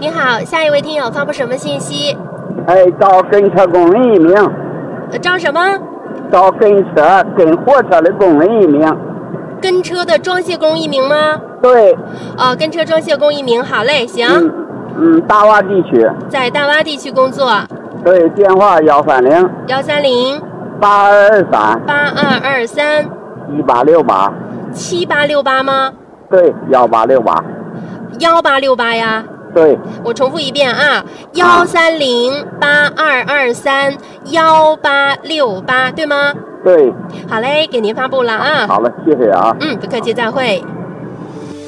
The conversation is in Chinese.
你好，下一位听友发布什么信息？ 找跟车工人一名。 招什么？ 找跟货车的工人一名。 跟车的装卸工一名吗？ 对。 跟车装卸工一名，好嘞，行。 大洼地区。 在大洼地区工作。 对，电话130 8223 7868吗？ 对，1868。 1868呀。 对， 我重复一遍啊，13082231868，对吗？ 对。 好嘞，给您发布了啊。 好了，谢谢啊。 不客气，再会。